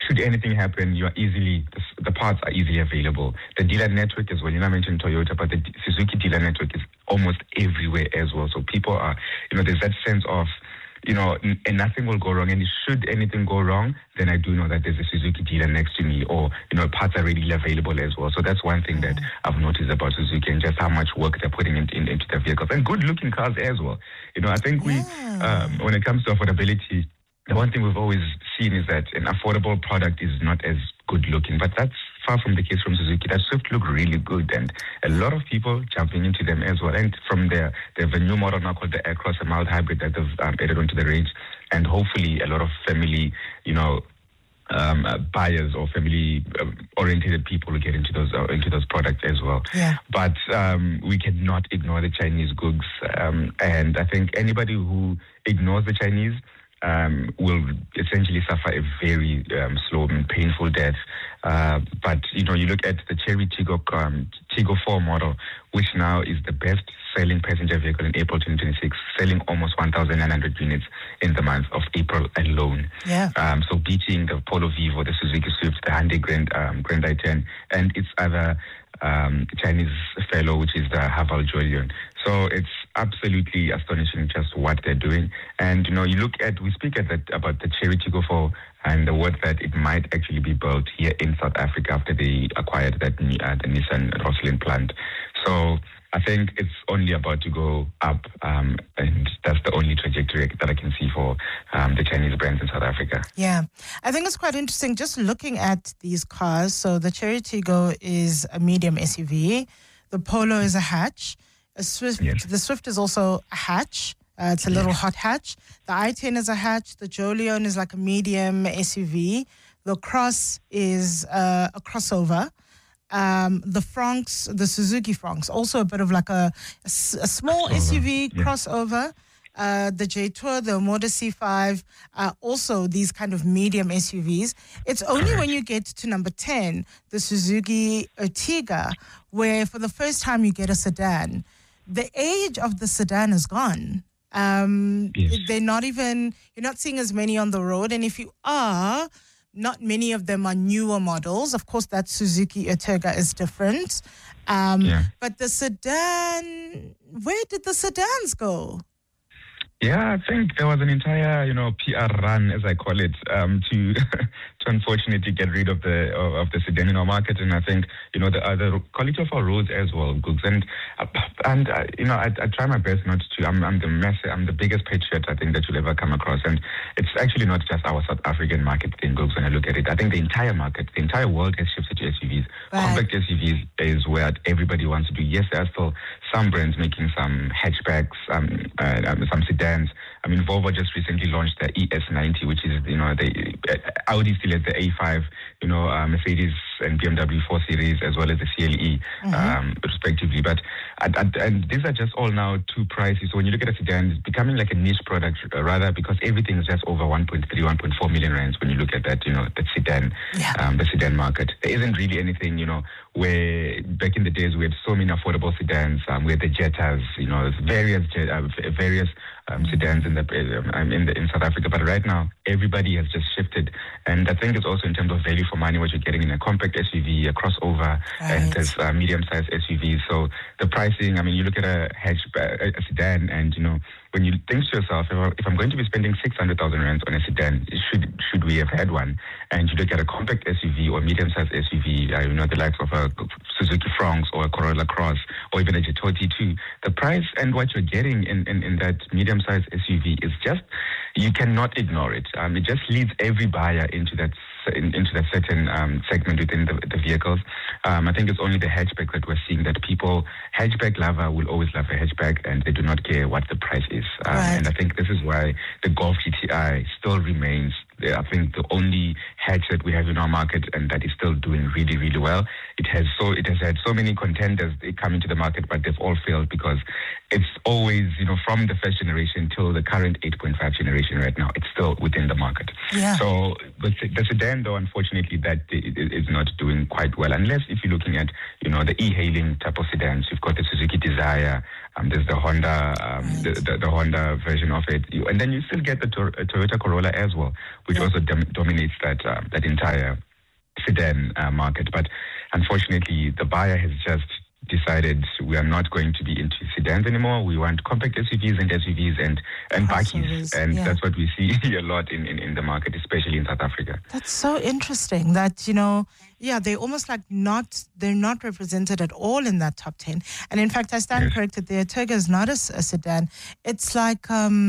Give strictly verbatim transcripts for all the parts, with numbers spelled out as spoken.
should anything happen, you are easily, the, the parts are easily available. The dealer network as well, you know, I mentioned Toyota, but the Suzuki dealer network is almost everywhere as well. So people are, you know, there's that sense of, you know, n- and nothing will go wrong. And should anything go wrong, then I do know that there's a Suzuki dealer next to me, or, you know, parts are readily available as well. So that's one thing that I've noticed about Suzuki, and just how much work they're putting in, in, into their vehicles. And good-looking cars as well. You know, I think we, Yeah. um, when it comes to affordability, the one thing we've always seen is that an affordable product is not as good looking, but that's far from the case from Suzuki. That Swift look really good, and a lot of people jumping into them as well. And from there, they have a new model now called the Aircross, a mild hybrid that they've um, added onto the range, and hopefully a lot of family, you know, um, uh, buyers or family-oriented um, people will get into those uh, into those products as well. Yeah. But um, we cannot ignore the Chinese goods, um, and I think anybody who ignores the Chinese Um, will essentially suffer a very um, slow and painful death. Uh, but, you know, you look at the Chery Tiggo, um, Tiggo four model, which now is the best-selling passenger vehicle in April twenty twenty-six, selling almost one thousand nine hundred units in the month of April alone. Yeah. Um, so beating the Polo Vivo, the Suzuki Swift, the Hyundai Grand, um, Grand i ten, and its other um, Chinese fellow, which is the Haval Julian. So it's absolutely astonishing just what they're doing. And, you know, you look at, we speak at that, about the Chery Tiggo four and the word that it might actually be built here in South Africa after they acquired that uh, the Nissan Rosslyn plant. So I think it's only about to go up, um, and that's the only trajectory that I can see for um, the Chinese brands in South Africa. Yeah, I think it's quite interesting just looking at these cars. So the Chery Tiggo is a medium S U V. The Polo is a hatch. A Swift, Yes. The Swift is also a hatch. Uh, it's a little hot hatch. The i ten is a hatch. The Jolion is like a medium S U V. The Cross is uh, a crossover. Um, the Franks, the Suzuki Franks, also a bit of like a, a, s- a small Crossover, S U V yeah. crossover. Uh, the J-Tour, the Moda C five, uh, also these kind of medium S U Vs. It's only when you get to number ten, the Suzuki Ertiga, where for the first time you get a sedan. The age of the sedan is gone. Um, Yes. They're not even, you're not seeing as many on the road. And if you are, not many of them are newer models. Of course, that Suzuki Ertiga is different. Um, Yeah. But the sedan, where did the sedans go? Yeah, I think there was an entire, you know, P R run, as I call it, um, to to unfortunately get rid of the of, of the sedan in our market. And I think, you know, the other quality of our roads as well, Googs. And uh, and uh, you know, I, I try my best not to. I'm I'm the mess. I'm the biggest patriot I think that you'll ever come across. And it's actually not just our South African market thing, Googs. When I look at it, I think the entire market, the entire world has shifted to S U Vs. Right. Compact S U Vs is where everybody wants to do. Yes, there are still some brands making some hatchbacks, um, uh, um, some sedans. I mean, Volvo just recently launched the E S ninety, which is, you know, the uh, Audi still has the A five, you know, uh, Mercedes and B M W four Series, as well as the C L E, Mm-hmm. um, respectively. But and, and, and these are just all now too pricey. So when you look at a sedan, it's becoming like a niche product, uh, rather, because everything is just over one point three, one point four million rands. When you look at that, you know, the sedan, Yeah. um, the sedan market, there isn't really anything, you know, where back in the days we had so many affordable sedans, um, we had the Jettas, you know, various jet, uh, various um, sedans in the um, in the in South Africa. But right now, everybody has just shifted, and I think it's also in terms of value for money, what you're getting in a compact S U V, a crossover, and Right. there's uh, medium-sized S U Vs. So the pricing, I mean, you look at a hatchback, a a sedan, and you know, when you think to yourself, if, I, if I'm going to be spending six hundred thousand rands on a sedan, should should we have had one? And you look at a compact S U V or medium-sized S U V, uh, you know, the likes of a Suzuki Franks or a Corolla Cross or even a Jetour T two, the price and what you're getting in, in, in that medium-sized S U V is just, you cannot ignore it. Um, it just leads every buyer into that in, into that certain um, segment within the, the vehicles. Um, I think it's only the hatchback that we're seeing that people, hatchback lover will always love a hatchback, and they do not care what the price is. Um, Right. And I think this is why the Golf G T I still remains, I think, the only hatch that we have in our market, and that is still doing really, really well. it has so it has had so many contenders they come into the market, but they've all failed because it's always, you know, from the first generation till the current eight point five generation right now, it's still within the market. Yeah. So the, the sedan, though, unfortunately, that is not doing quite well, unless if you're looking at, you know, the e-hailing type of sedans. You've got the Suzuki Desire, um, there's the Honda, um, right. the, the, the Honda version of it, you, and then you still get the to- Toyota Corolla as well, which yeah. also dom- dominates that uh, that entire sedan uh, market. But unfortunately, the buyer has just decided we are not going to be into sedans anymore. We want compact S U Vs and S U Vs and, and bakkies. And yeah. that's what we see a lot in, in, in the market, especially in South Africa. That's so interesting that, you know, yeah, they're almost like not, they're not represented at all in that top ten. And in fact, I stand yes. corrected there. Ertiga is not a, a sedan. It's like...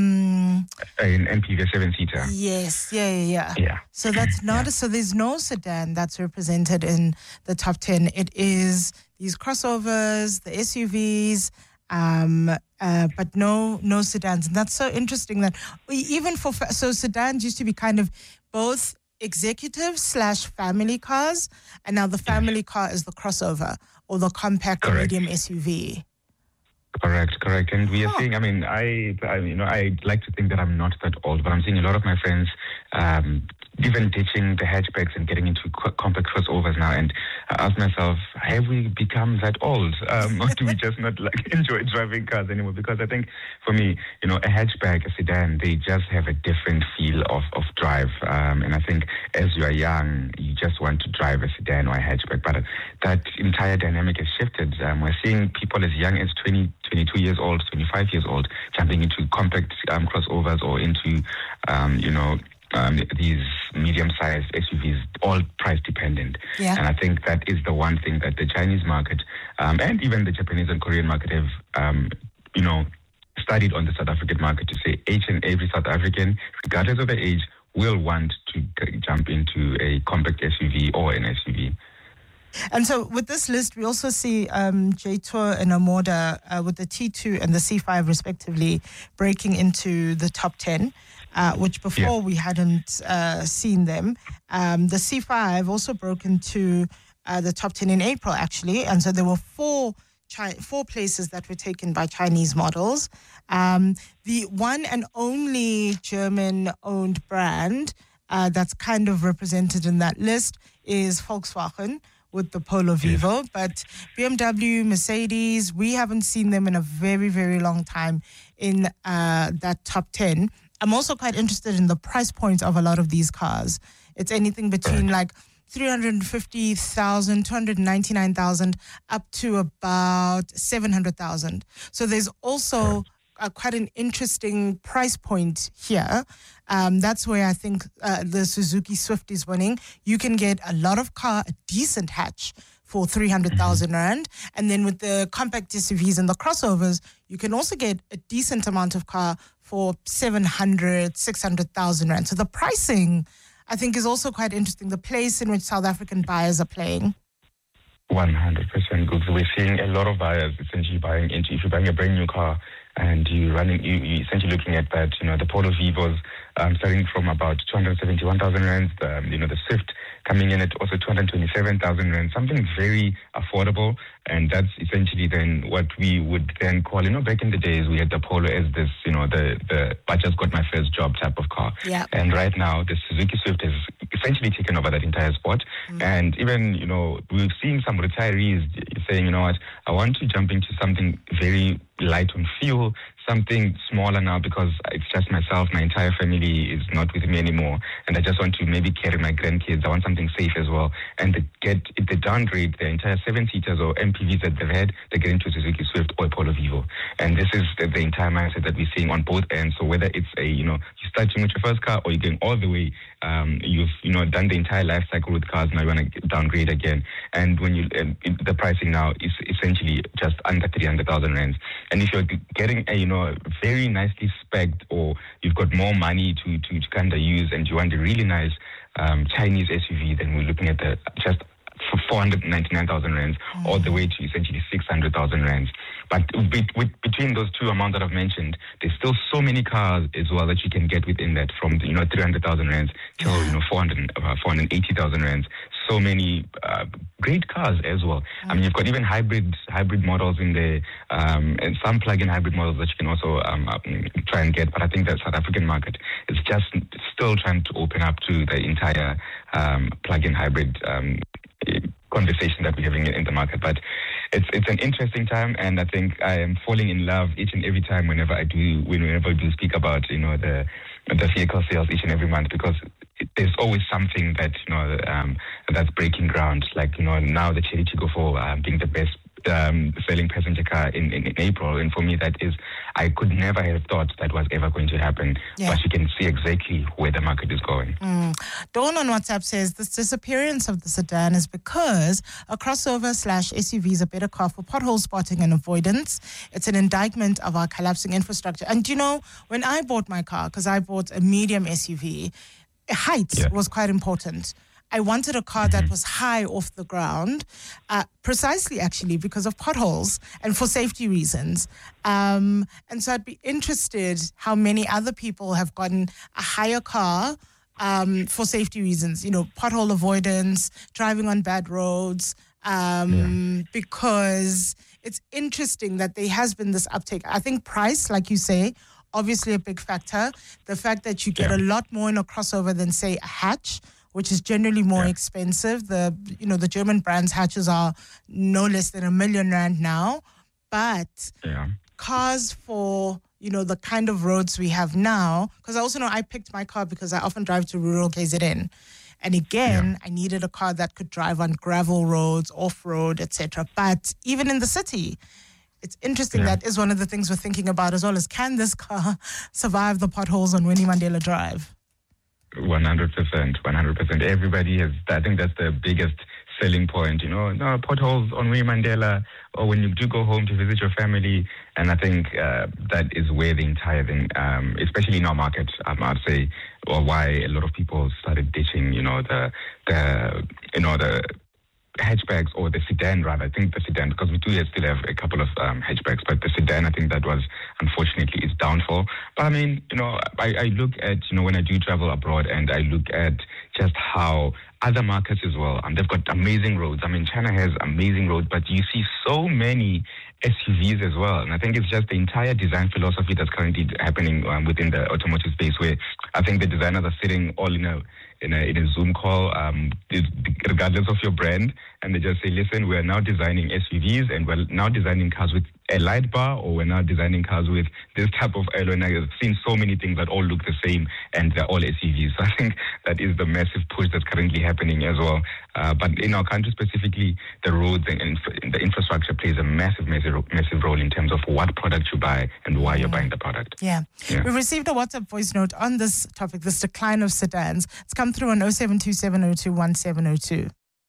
um an M P V, a seven-seater. Yes, yeah, yeah, yeah. Yeah. So that's not, yeah. a, so there's no sedan that's represented in the top ten. It is these crossovers, the S U Vs, um, uh, but no no sedans. And that's so interesting that we, even for, so sedans used to be kind of both executive slash family cars, and now the family car is the crossover or the compact Correct. medium S U V. Correct, correct. And we are oh. seeing, I mean, I, I, you know, I like to think that I'm not that old, but I'm seeing a lot of my friends um, even ditching the hatchbacks and getting into co- compact crossovers now. And I ask myself, have we become that old? Um, or do we just not like enjoy driving cars anymore? Because I think for me, you know, a hatchback, a sedan, they just have a different feel of, of drive. Um, and I think as you are young, you just want to drive a sedan or a hatchback. But that entire dynamic has shifted. Um, we're seeing people as young as twenty, twenty-two years old, twenty-five years old, jumping into compact um, crossovers or into, um, you know, um, these medium-sized S U Vs, all price-dependent. Yeah. And I think that is the one thing that the Chinese market um, and even the Japanese and Korean market have, um, you know, studied on the South African market to say each and every South African, regardless of their age, will want to g- jump into a compact S U V or an S U V. And so with this list, we also see um, Jetour and Omoda uh, with the T two and the C five respectively breaking into the top ten, uh, which before yeah. we hadn't uh, seen them. Um, the C five also broke into uh, the top ten in April, actually. And so there were four Chi- four places that were taken by Chinese models. Um, the one and only German-owned brand uh, that's kind of represented in that list is Volkswagen, with the Polo Vivo, yes. but B M W, Mercedes, we haven't seen them in a very, very long time in uh, that top ten. I'm also quite interested in the price points of a lot of these cars. It's anything between like three hundred fifty thousand, two hundred ninety-nine thousand, up to about seven hundred thousand. So there's also uh, quite an interesting price point here. Um, that's where I think uh, the Suzuki Swift is winning. You can get a lot of car, a decent hatch for three hundred thousand mm-hmm. rand. And then with the compact S U Vs and the crossovers, you can also get a decent amount of car for seven hundred, six hundred thousand rand. So the pricing, I think, is also quite interesting. The place in which South African buyers are playing. one hundred percent good. We're seeing a lot of buyers essentially buying into, if you're buying a brand new car, and you're running, you, you're essentially looking at that, you know, the Polo Vivos um, starting from about two hundred seventy-one thousand rands, um, you know, the Swift coming in at also two hundred twenty-seven thousand rands, something very affordable. And that's essentially then what we would then call, you know, back in the days, we had the Polo as this, you know, the, the I just got my first job type of car. Yeah. And right now, the Suzuki Swift has essentially taken over that entire spot. Mm. And even, you know, we've seen some retirees saying, you know what, I want to jump into something very light on fuel, something smaller now because it's just myself, my entire family is not with me anymore, and I just want to maybe carry my grandkids. I want something safe as well. And they get, if they downgrade their entire seven-seaters or M P Vs that they've had, they get into a Suzuki Swift or a Polo Vivo. And this is the, the entire mindset that we're seeing on both ends. So whether it's a, you know, you're starting with your first car or you're going all the way, um, you've, you know, done the entire life cycle with cars, now you want to downgrade again. And when you, uh, the pricing now is essentially just under three hundred thousand rands. And if you're getting a, you know, very nicely specced, or you've got more money to, to, to kind of use and you want a really nice um, Chinese S U V, then we're looking at the just for four hundred ninety-nine thousand rands mm. all the way to essentially six hundred thousand rands. But be, with, between those two amounts that I've mentioned, there's still so many cars as well that you can get within that, from, you know, three hundred thousand rands till, you know, four hundred, uh, four hundred eighty thousand rands. so many uh, great cars as well. Mm. I mean, you've got even hybrid hybrid models in there, um, and some plug-in hybrid models that you can also um, um, try and get. But I think the South African market is just still trying to open up to the entire um, plug-in hybrid um, conversation that we're having in the market. But it's it's an interesting time, and I think I am falling in love each and every time whenever I do whenever I do speak about you know the the vehicle sales each and every month, because it, there's always something that you know um, that's breaking ground. Like you know now the Chery Tiggo four um, being the best um, selling passenger car in, in, in April, and for me that is I could never have thought that was ever going to happen. Yeah. But you can see exactly where the market is going. Mm. Dawn on WhatsApp says this disappearance of the sedan is because a crossover slash S U V is a better car for pothole spotting and avoidance. It's an indictment of our collapsing infrastructure. And you know, when I bought my car, because I bought a medium S U V, height yeah. was quite important. I wanted a car that was high off the ground, uh, precisely actually because of potholes and for safety reasons. Um, and so I'd be interested how many other people have gotten a higher car um, for safety reasons, you know, pothole avoidance, driving on bad roads, um, yeah. because it's interesting that there has been this uptake. I think price, like you say, obviously a big factor. The fact that you get yeah. a lot more in a crossover than, say, a hatch, which is generally more yeah. expensive. The you know the German brands hatches are no less than a million rand now, but yeah. cars for you know the kind of roads we have now. Because I also know I picked my car because I often drive to rural K Z N, and again yeah. I needed a car that could drive on gravel roads, off road, et cetera. But even in the city, it's interesting. Yeah. That is one of the things we're thinking about as well. Is can this car survive the potholes on Winnie Mandela Drive? one hundred percent, one hundred percent. Everybody has, I think that's the biggest selling point, you know, no potholes on Winnie Mandela, or when you do go home to visit your family. And I think uh, that is where the entire thing, um, especially in our market, um, I'd say, or why a lot of people started ditching, you know, the, the you know, the hatchbacks or the sedan rather. I think the sedan, because we do still have a couple of um, hatchbacks, but the sedan, I think that was unfortunately its downfall. But I mean, you know, I, I look at, you know, when I do travel abroad and I look at just how other markets as well, and they've got amazing roads. I mean, China has amazing roads, but you see so many S U Vs as well. And I think it's just the entire design philosophy that's currently happening um, within the automotive space, where I think the designers are sitting all in a in a, in a Zoom call, um, regardless of your brand, and they just say, listen, we're now designing S U Vs, and we're now designing cars with a light bar, or we're now designing cars with this type of alloy. And I've seen so many things that all look the same, and they're all S U Vs. So I think that is the massive push that's currently happening as well. Uh, but in our country specifically, the roads and inf- the infrastructure plays a massive, massive, massive role in terms of what product you buy and why you're buying the product. Yeah. yeah. We received a WhatsApp voice note on this topic, this decline of sedans. It's come through on oh seven two seven oh two one seven oh two.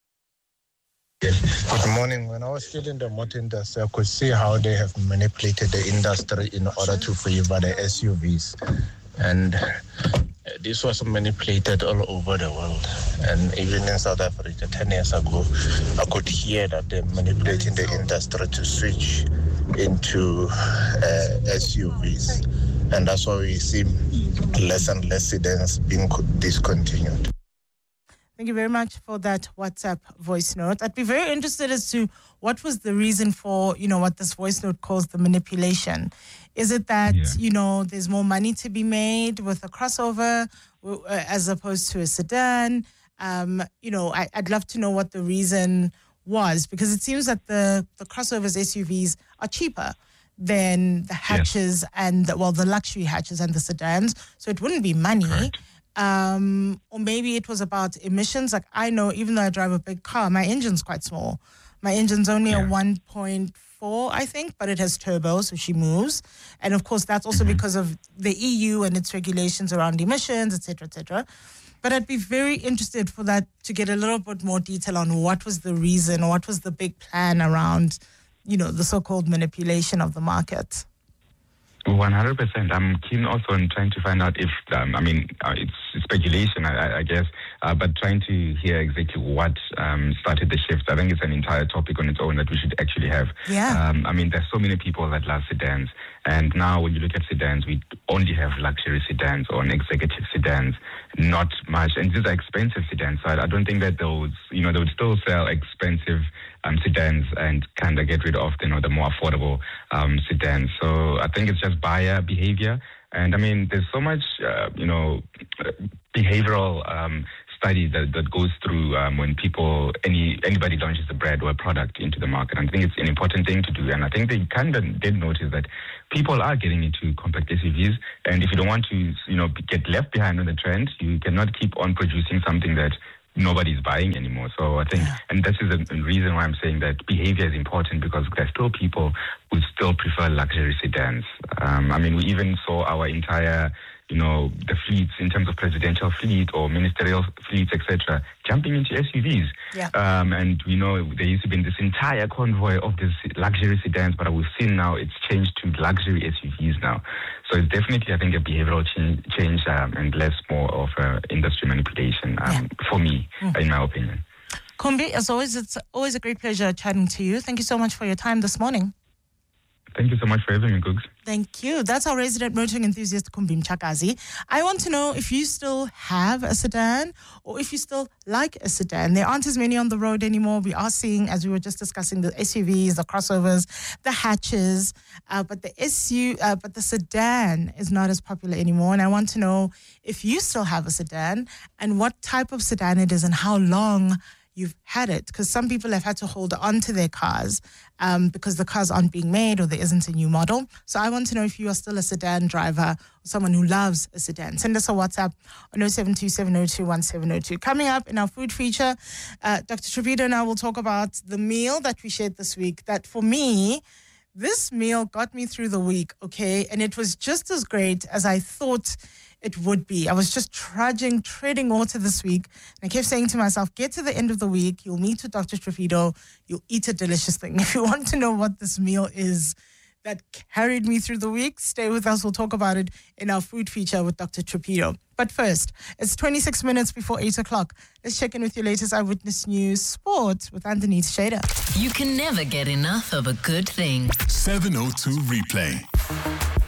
Good morning. When I was still in the motor industry, I could see how they have manipulated the industry in order to favor the S U Vs. And this was manipulated all over the world. And even in South Africa, ten years ago, I could hear that they're manipulating the industry to switch into uh, S U Vs. And that's why we see less and less sedans being discontinued. Thank you very much for that WhatsApp voice note. I'd be very interested as to what was the reason for, you know, what this voice note calls the manipulation. Is it that, yeah. you know, there's more money to be made with a crossover as opposed to a sedan? Um, you know, I, I'd love to know what the reason was, because it seems that the, the crossovers S U Vs are cheaper than the hatches yes. and, the, well, the luxury hatches and the sedans. So it wouldn't be money. Correct. Um, or maybe it was about emissions. Like I know, even though I drive a big car, my engine's quite small. My engine's only yeah. a one point four, I think, but it has turbo, so she moves. And of course, that's also mm-hmm. because of the E U and its regulations around emissions, et cetera, et cetera. But I'd be very interested for that to get a little bit more detail on what was the reason, or what was the big plan around, you know, the so-called manipulation of the market. one hundred percent. I'm keen also on trying to find out if, um, I mean, uh, it's speculation, I, I guess, Uh, but trying to hear exactly what um, started the shift, I think it's an entire topic on its own that we should actually have. Yeah. Um, I mean, there's so many people that love sedans. And now when you look at sedans, we only have luxury sedans or executive sedans, not much. And these are expensive sedans. So I, I don't think that those, you know, they would still sell expensive um, sedans and kind of get rid of, you know, the more affordable um, sedans. So I think it's just buyer behavior. And I mean, there's so much, uh, you know, behavioral um, study that, that goes through um, when people, any anybody launches a brand or a product into the market. And I think it's an important thing to do. And I think they kind of did notice that people are getting into compact S U Vs. And if you don't want to, you know, get left behind on the trend, you cannot keep on producing something that nobody's buying anymore. So I think, yeah. and this is a reason why I'm saying that behavior is important, because there's still people who still prefer luxury sedans. Um, I mean, we even saw our entire, you know, the fleets in terms of presidential fleet or ministerial fleets, et cetera, jumping into S U Vs. Yeah. Um, and we know there used to be this entire convoy of these luxury sedans, but we've seen now it's changed to luxury S U Vs now. So it's definitely, I think, a behavioral change, change um, and less more of uh, industry manipulation um, yeah. for me, mm. in my opinion. Kumbi, as always, it's always a great pleasure chatting to you. Thank you so much for your time this morning. Thank you so much for having me, Googs. Thank you. That's our resident motoring enthusiast, Kumbi Mchakazi. I want to know if you still have a sedan or if you still like a sedan. There aren't as many on the road anymore. We are seeing, as we were just discussing, the S U Vs, the crossovers, the hatches, uh, but the S U, uh, but the sedan is not as popular anymore. And I want to know if you still have a sedan and what type of sedan it is and how long you've had it, because some people have had to hold on to their cars um, because the cars aren't being made or there isn't a new model. So I want to know if you are still a sedan driver or someone who loves a sedan. Send us a WhatsApp on oh seven two seven oh two one seven oh two. Coming up in our food feature, uh, Doctor Trevito and I will talk about the meal that we shared this week that for me, this meal got me through the week, okay? And it was just as great as I thought it would be. I was just trudging, treading water this week. And I kept saying to myself, get to the end of the week, you'll meet with Doctor Trevito, you'll eat a delicious thing. If you want to know what this meal is that carried me through the week, stay with us. We'll talk about it in our food feature with Doctor Trevito. But first, it's twenty-six minutes before eight o'clock. Let's check in with your latest Eyewitness News Sport with Underneath Shader. You can never get enough of a good thing. seven oh two Replay.